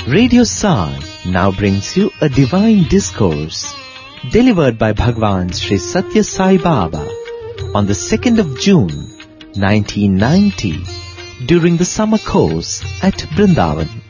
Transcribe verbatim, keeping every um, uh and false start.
Radio Sai now brings you a divine discourse delivered by Bhagwan Sri Satya Sai Baba on the second of June, nineteen ninety, during the summer course at Vrindavan.